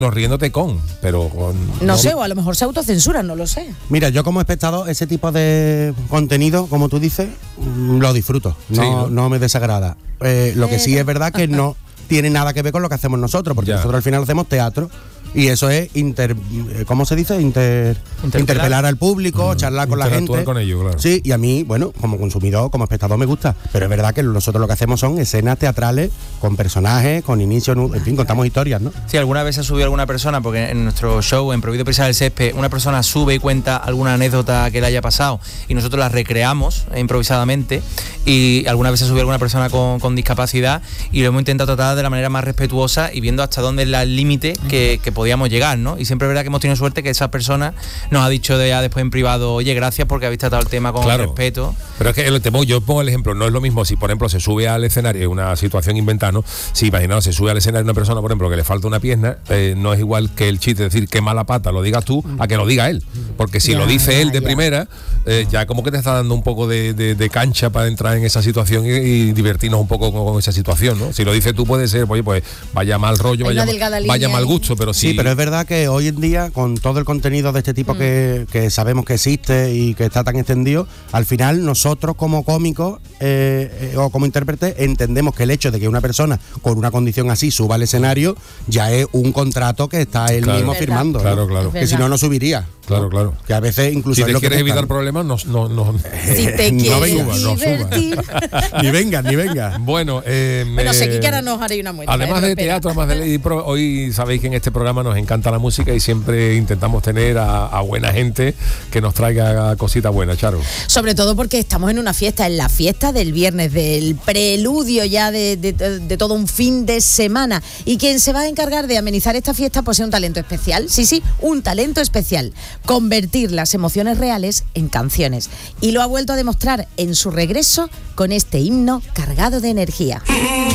riéndote pero no sé, o a lo mejor se autocensuran, no lo sé. Mira, yo como espectador, ese tipo de contenido, como tú dices, lo disfruto, no me desagrada. Lo que sí es verdad que no tiene nada que ver con lo que hacemos nosotros, porque nosotros al final hacemos teatro. Y eso es ¿cómo se dice? Interpelar al público, charlar con la gente. Con ellos, claro. Sí, y a mí, bueno, como consumidor, como espectador me gusta. Pero es verdad que nosotros lo que hacemos son escenas teatrales con personajes, con inicio, en fin, contamos historias, ¿no? Sí, alguna vez ha subido alguna persona, porque en nuestro show, en Prohibido Pisar el Césped, una persona sube y cuenta alguna anécdota que le haya pasado y nosotros la recreamos improvisadamente, y alguna vez ha subido alguna persona con discapacidad y lo hemos intentado tratar de la manera más respetuosa y viendo hasta dónde es el límite que podíamos llegar, ¿no? Y siempre es verdad que hemos tenido suerte que esa persona nos ha dicho ya después en privado, oye, gracias porque habéis tratado el tema con respeto. Pero es que yo pongo el ejemplo, no es lo mismo si, por ejemplo, se sube al escenario, una situación inventada, ¿no? Si imaginaos, se sube al escenario una persona, por ejemplo, que le falta una pierna, no es igual que el chiste, decir, qué mala pata, lo digas tú, a que lo diga él. Porque si lo dice él de primera, ya como que te está dando un poco de cancha para entrar en esa situación y divertirnos un poco con esa situación, ¿no? Si lo dices tú puede ser, oye, pues vaya mal rollo, vaya mal gusto, pero sí, pero es verdad que hoy en día, con todo el contenido de este tipo que sabemos que existe y que está tan extendido, al final nosotros como cómicos o como intérpretes entendemos que el hecho de que una persona con una condición así suba al escenario ya es un contrato que está él mismo firmando. Claro. Que si no subiría. Claro. Que a veces incluso... Si te quieres evitar problemas, no. Si te quieres divertir. Ni venga. Bueno, sé que ahora nos haré una muestra. Además de teatro, además de Lady Pro, hoy sabéis que en este programa nos encanta la música y siempre intentamos tener a buena gente que nos traiga cositas buenas, Charo. Sobre todo porque estamos en una fiesta, en la fiesta del viernes, del preludio ya de todo un fin de semana. Y quien se va a encargar de amenizar esta fiesta, pues es un talento especial. Sí, un talento especial. Convertir las emociones reales en canciones. Y lo ha vuelto a demostrar en su regreso con este himno cargado de energía.